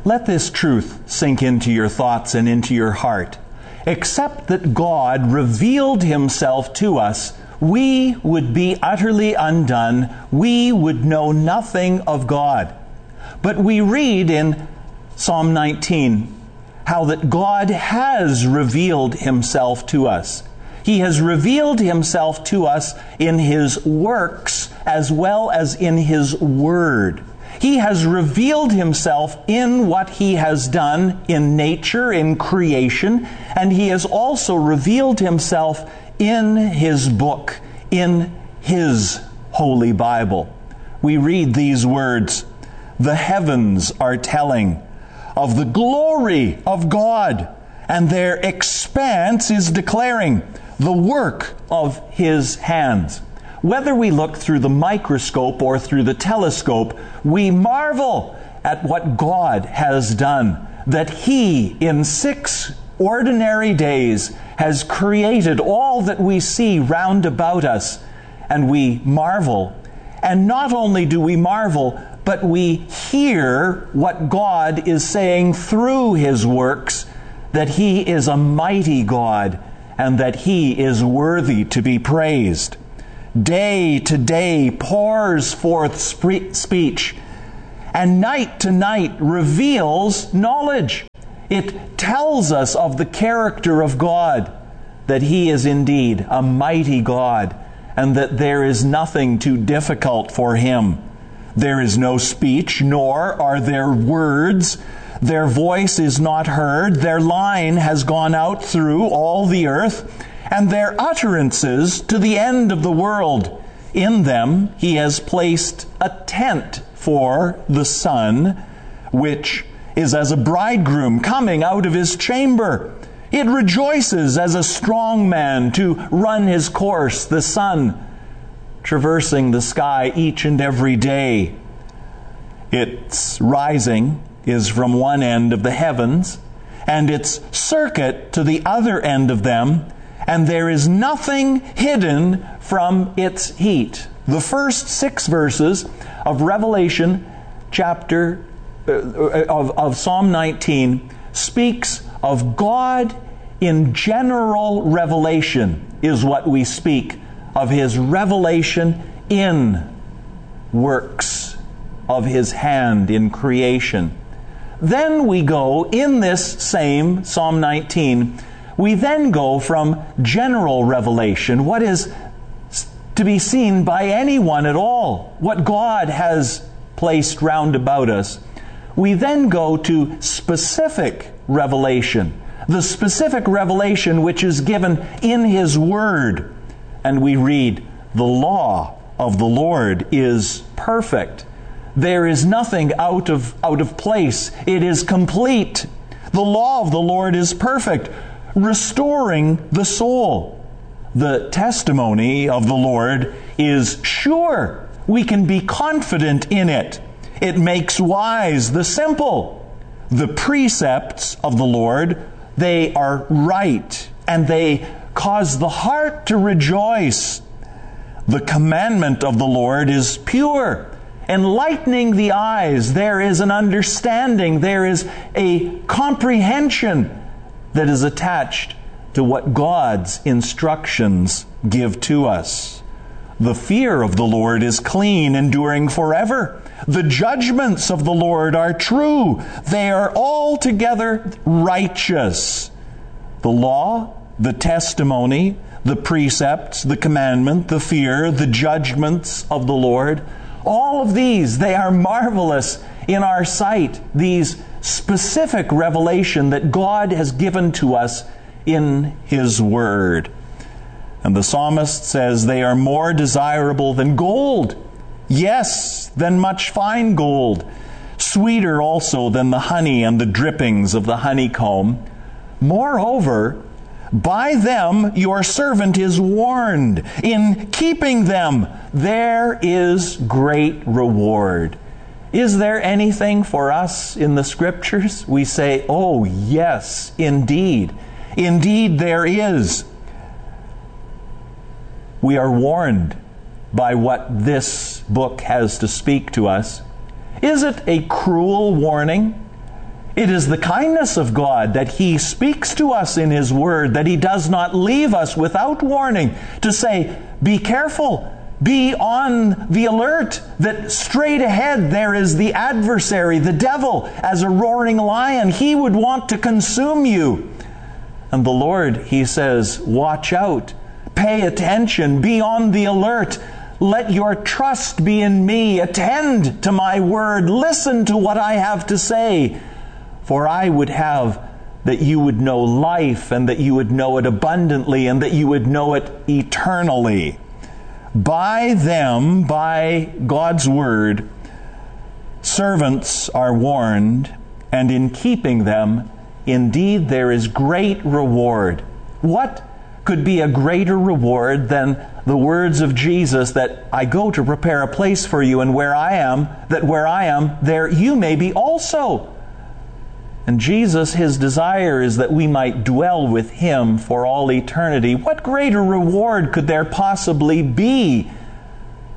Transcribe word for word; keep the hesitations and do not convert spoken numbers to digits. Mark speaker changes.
Speaker 1: Let this truth sink into your thoughts and into your heart. Except that God revealed Himself to us, we would be utterly undone. We would know nothing of God. But we read in Psalm nineteen how that God has revealed Himself to us. He has revealed Himself to us in His works as well as in His Word. He has revealed Himself in what He has done in nature, in creation, and He has also revealed Himself in His book, in His Holy Bible. We read these words, "The heavens are telling of the glory of God, and their expanse is declaring the work of His hands." Whether we look through the microscope or through the telescope, we marvel at what God has done, that He, in six ordinary days, has created all that we see round about us, and we marvel. And not only do we marvel, but we hear what God is saying through His works, that He is a mighty God, and that He is worthy to be praised. Day to day pours forth spe- speech, and night to night reveals knowledge. It tells us of the character of God, that He is indeed a mighty God, and that there is nothing too difficult for Him. There is no speech, nor are there words. Their voice is not heard. Their line has gone out through all the earth, and their utterances to the end of the world. In them He has placed a tent for the sun, which is as a bridegroom coming out of his chamber. It rejoices as a strong man to run his course, the sun, traversing the sky each and every day. Its rising is from one end of the heavens, and its circuit to the other end of them, and there is nothing hidden from its heat. The first six verses of Revelation chapter uh, of, of Psalm nineteen speaks of God in general revelation, is what we speak of His revelation in works of His hand in creation. Then we go in this same Psalm nineteen, we then go from general revelation, what is to be seen by anyone at all, what God has placed round about us. We then go to specific revelation, the specific revelation which is given in His Word. And we read, "The law of the Lord is perfect. There is nothing out of, out of place. It is complete. The law of the Lord is perfect, restoring the soul. The testimony of the Lord is sure. We can be confident in it. It makes wise the simple. The precepts of the Lord, they are right, and they cause the heart to rejoice. The commandment of the Lord is pure, enlightening the eyes. There is an understanding, there is a comprehension that is attached to what God's instructions give to us. The fear of the Lord is clean, enduring forever. The judgments of the Lord are true. They are altogether righteous. The law, the testimony, the precepts, the commandment, the fear, the judgments of the Lord, all of these, they are marvelous in our sight. These specific revelation that God has given to us in His Word. And the psalmist says they are more desirable than gold. Yes, than much fine gold. Sweeter also than the honey and the drippings of the honeycomb. Moreover, by them your servant is warned. In keeping them, there is great reward. Is there anything for us in the Scriptures? We say, oh yes, indeed. Indeed there is. We are warned by what this book has to speak to us. Is it a cruel warning? It is the kindness of God that He speaks to us in His Word, that He does not leave us without warning, to say, be careful, be on the alert, that straight ahead there is the adversary, the devil, as a roaring lion. He would want to consume you. And the Lord, He says, watch out, pay attention, be on the alert. Let your trust be in me. Attend to my word. Listen to what I have to say. For I would have that you would know life, and that you would know it abundantly, and that you would know it eternally. By them, by God's word, servants are warned, and in keeping them, indeed there is great reward. What could be a greater reward than the words of Jesus that I go to prepare a place for you, and where I am, that where I am, there you may be also. And Jesus, His desire is that we might dwell with Him for all eternity. What greater reward could there possibly be